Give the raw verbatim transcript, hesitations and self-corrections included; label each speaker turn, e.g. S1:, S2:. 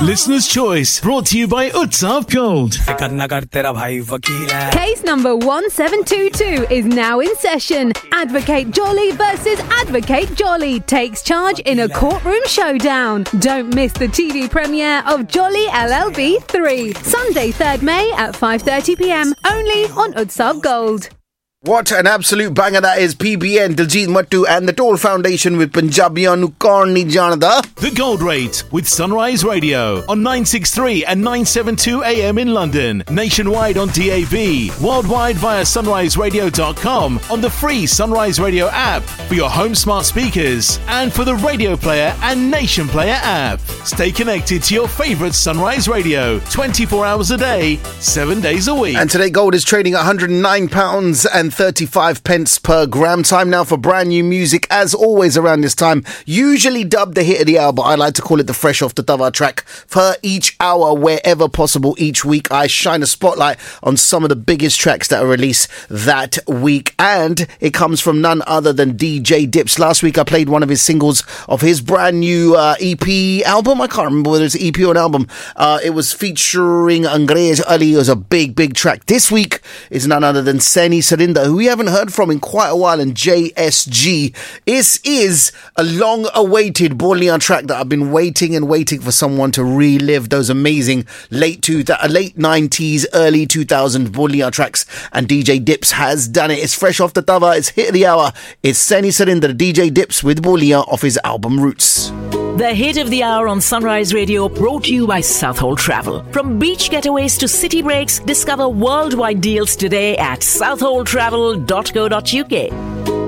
S1: Listener's Choice, brought to you by Utsav Gold.
S2: Case number one seven two two is now in session. Advocate Jolly versus Advocate Jolly takes charge in a courtroom showdown. Don't miss the T V premiere of Jolly L L B three, Sunday third May at five thirty p m, only on Utsav Gold.
S3: What an absolute banger that is. P B N, Diljit Mattu and the Toll Foundation with Punjabiyan nu kaun nahi janda.
S1: The Gold Rate with Sunrise Radio on nine sixty-three and nine seventy-two A M in London, nationwide on D A B, worldwide via sunrise radio dot com, on the free Sunrise Radio app for your home smart speakers and for the Radio Player and Nation Player app. Stay connected to your favourite Sunrise Radio twenty-four hours a day, seven days a week.
S3: And today gold is trading at one hundred nine pounds and thirty-five pence per gram. Time now for brand new music, as always around this time. Usually dubbed the hit of the hour, but I like to call it the fresh off the tava track. For each hour, wherever possible, each week, I shine a spotlight on some of the biggest tracks that are released that week. And it comes from none other than D J Dips. Last week, I played one of his singles of his brand new uh, E P album. I can't remember whether it's an E P or an album. Uh, it was featuring Angrez Ali. It was a big, big track. This week is none other than Seni Sarinder, who we haven't heard from in quite a while, and J S G. This is a long-awaited Bolia track that I've been waiting and waiting for someone to relive those amazing late two, late nineties, early two thousands Bolia tracks, and D J Dips has done it. It's fresh off the tava. It's hit of the hour. It's Seni Sarinder, D J Dips with Bolia off his album Roots.
S4: The hit of the hour on Sunrise Radio, brought to you by Southhold Travel. From beach getaways to city breaks, discover worldwide deals today at southhold travel dot co dot uk.